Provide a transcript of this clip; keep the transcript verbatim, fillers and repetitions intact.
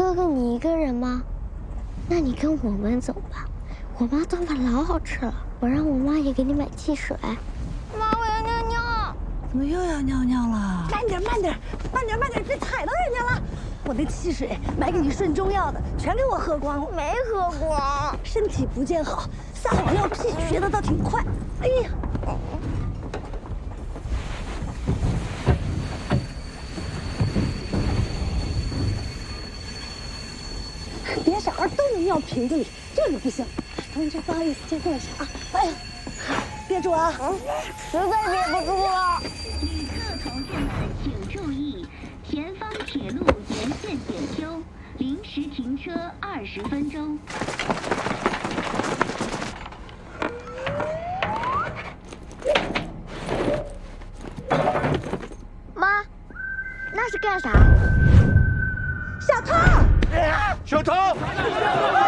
哥哥你一个人吗？那你跟我们走吧，我妈做饭老好吃了，我让我妈也给你买汽水。 妈，我要尿尿。 怎么又要尿尿了？ 慢点，慢点，慢点，慢点，别踩到人家了。我那汽水买给你顺中药的，全给我喝光了。 没喝光， 身体不见好，撒谎尿屁学的倒挺快。哎呀！别小孩都能尿瓶子里，这个不行。同志，不好意思，借过一下啊。哎呀，憋住啊！ 实在憋不住了。 旅客同志们请注意，前方铁路沿线检修，临时停车二十分钟。 妈，那是干啥？ 小偷！ 小偷！